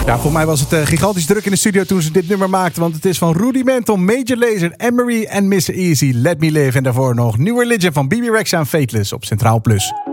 Ja, voor mij was het gigantisch druk in de studio toen ze dit nummer maakten. Want het is van Rudimental, Major Lazer, Emery en Mr. Easy, Let Me Live. En daarvoor nog New Religion van BB Rexha en Fateless op Centraal Plus.